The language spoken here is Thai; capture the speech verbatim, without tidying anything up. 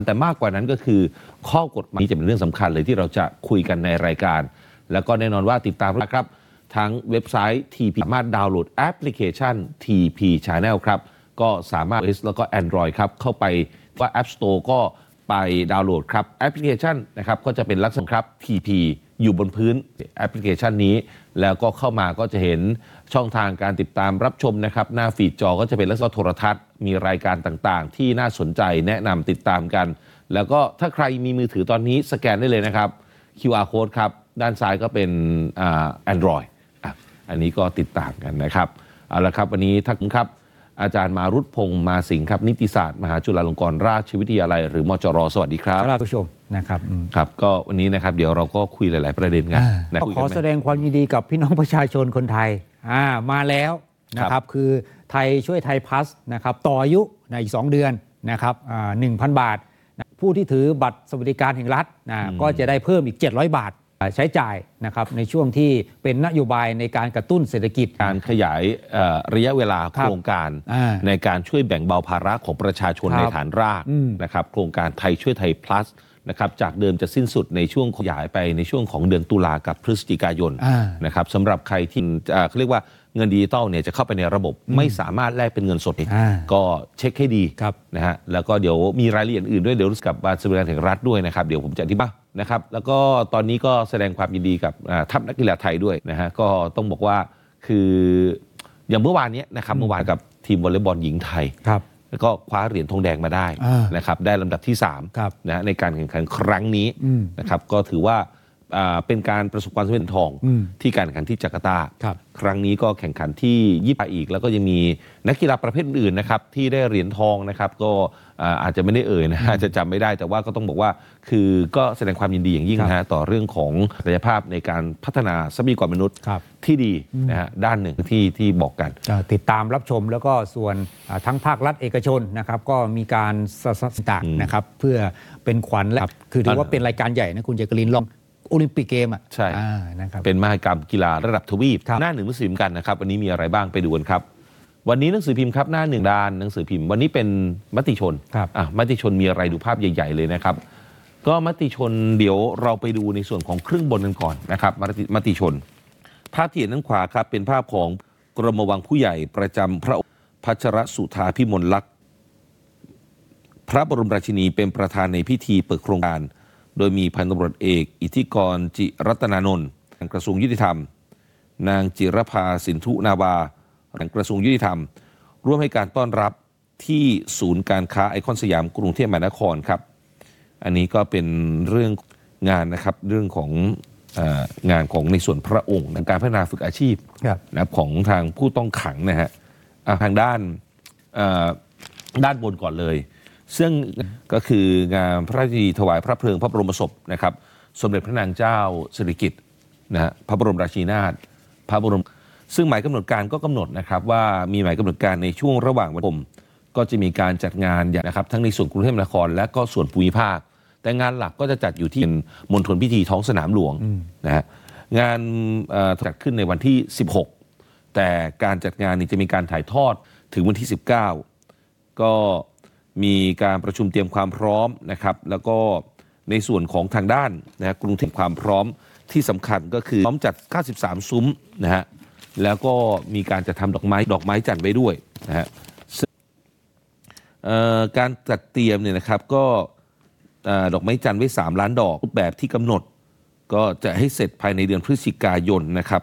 แต่มากกว่านั้นก็คือข้อกฎหมายจะเป็นเรื่องสำคัญเลยที่เราจะคุยกันในรายการแล้วก็แน่นอนว่าติดตามนะครับทั้งเว็บไซต์ ที พี สามารถดาวน์โหลดแอปพลิเคชัน ที พี Channel ครับก็สามารถ iOS แล้วก็ Android ครับเข้าไปว่า App Store ก็ไปดาวน์โหลดครับแอปพลิเคชันนะครับก็จะเป็นลักษณะครับ ที พี อยู่บนพื้นแอปพลิเคชันนี้แล้วก็เข้ามาก็จะเห็นช่องทางการติดตามรับชมนะครับหน้าฟีดจอก็จะเป็นลักษณะโทรทัศน์มีรายการต่างๆที่น่าสนใจแนะนำติดตามกันแล้วก็ถ้าใครมีมือถือตอนนี้สแกนได้เลยนะครับ คิว อาร์ Code ครับด้านซ้ายก็เป็นอ่า Android อ่ะอันนี้ก็ติดตามกันนะครับเอาละครับวันนี้ท่านครับอาจารย์มารุตพงษ์มาสิงห์ครับนิติศาสตร์มหาจุฬาลงกรณราชวิทยาลัยหรือมจร.สวัสดีครับท่านผู้ชมนะครับครับก็วันนี้นะครับเดี๋ยวเราก็คุยหลายๆประเด็นกันนะขอแสดงความยินดีกับพี่น้องประชาชนคนไทยอ่ามาแล้วนะครับคือไทยช่วยไทยพลัสนะครับต่ออายุในอีกสองเดือนนะครับอ่า หนึ่งพัน บาทผู้ที่ถือบัตรสวัสดิการแห่งรัฐนะก็จะได้เพิ่มอีกเจ็ดร้อยบาทใช้จ่ายนะครับในช่วงที่เป็นนโยบายในการกระตุ้นเศรษฐกิจการขยายระยะเวลาโครงการในการช่วยแบ่งเบาภาระของประชาชนในฐานรากนะครับโครงการไทยช่วยไทย plus นะครับจากเดิมจะสิ้นสุดในช่วงขยายไปในช่วงของเดือนตุลากับพฤศจิกายนนะครับสำหรับใครที่เขาเรียกว่าเงินดิจิตอลเนี่ยจะเข้าไปในระบบไม่สามารถแลกเป็นเงินสดก็เช็คให้ดีนะฮะแล้วก็เดี๋ยวมีรายละเอียดอื่นด้วยเดี๋ยวรู้กับบัตรสวัสดิการแห่งรัฐด้วยนะครับเดี๋ยวผมจะอธิบายนะครับแล้วก็ตอนนี้ก็แสดงความยินดีกับทัพนักกีฬาไทยด้วยนะฮะก็ต้องบอกว่าคืออย่างเมื่อวานนี้นะครับเมื่อวานกับทีมวอลเลย์บอลหญิงไทยแล้วก็คว้าเหรียญทองแดงมาได้นะครับได้ลำดับที่สามนะในการแข่งขันครั้งนี้นะครับก็ถือว่าเป็นการประสบความสำเร็จทองที่การแข่งขันที่จาการ์ตาครั้งนี้ก็แข่งขันที่ญี่ปุ่นอีกแล้วก็ยังมีนักกีฬาประเภทอื่นนะครับที่ได้เหรียญทองนะครับก็อาจจะไม่ได้เอ่ยนะอาจจะจำไม่ได้แต่ว่าก็ต้องบอกว่าคือก็แสดงความยินดีอย่างยิ่งนะฮะต่อเรื่องของศักยภาพในการพัฒนาทรัพยากรมนุษย์ที่ดีนะฮะด้านหนึ่งที่ที่บอกกันติดตามรับชมแล้วก็ส่วนทั้งภาครัฐเอกชนนะครับก็มีการสนับสนุนนะครับเพื่อเป็นขวัญและคือถือว่าเป็นรายการใหญ่นะคุณเจกลินลองโอลิมปิกเกมอ่ะใช่นะครับเป็นมหกรรมกีฬาระดับทวีปหน้าหนึ่งหนังสือพิมพ์กันนะครับวันนี้มีอะไรบ้างไปดูกันครับวันนี้หนังสือพิมพ์ครับหน้าหนึ่งด้านหนังสือพิมพ์วันนี้เป็นมติชนอ่ะมติชนมีอะไรดูภาพใหญ่ๆเลยนะครับก็มติชนเดี๋ยวเราไปดูในส่วนของครึ่งบนกันก่อนนะครับมติชนภาพที่เห็นด้านขวาครับเป็นภาพของกรมวังผู้ใหญ่ประจำพระองค์พัชรสุธาพิมลลักษณ์พระบรมราชินีเป็นประธานในพิธีเปิดโครงการโดยมีพันตำรวจเอกอิทธิกรจิรัตนานนท์กระทรวงยุติธรรมนางจิรภาสินธุนาวากระทรวงยุติธรรมร่วมให้การต้อนรับที่ศูนย์การค้าไอคอนสยามกรุงเทพมหานครครับอันนี้ก็เป็นเรื่องงานนะครับเรื่องของเอ่องานของในส่วนพระองค์ในการพัฒนาฝึกอาชีพนะของทางผู้ต้องขังนะฮะทางด้านด้านบนก่อนเลยซึ่งก็คืองานพระราชพิธีถวายพระเพลิงพระบรมศพนะครับสมเด็จพระนางเจ้าสิริกิติ์นะฮะพระบรมราชินีนาถพระบรมซึ่งหมายกำหนดการก็กำหนดนะครับว่ามีหมายกำหนดการในช่วงระหว่างวันคมก็จะมีการจัดงานอย่างนะครับทั้งในส่วนกรุงเทพมหานครและก็ส่วนภูมิภาคแต่งานหลักก็จะจัดอยู่ที่มณฑลพิธีท้องสนามหลวงนะฮะงานจัดขึ้นในวันที่สิบหกแต่การจัดงานนี้จะมีการถ่ายทอดถึงวันที่สิบเก้าก็มีการประชุมเตรียมความพร้อมนะครับแล้วก็ในส่วนของทางด้านนะกรุงเทพความพร้อมที่สำคัญก็คือพร้อมจัดเก้าสิบสามซุ้มนะฮะแล้วก็มีการจะทำดอกไม้ดอกไม้จันทร์ไว้ด้วยนะฮะการจัดเตรียมเนี่ยนะครับก็ดอกไม้จันทร์ไว้สามล้านดอกรูปแบบที่กำหนดก็จะให้เสร็จภายในเดือนพฤศจิกายนนะครับ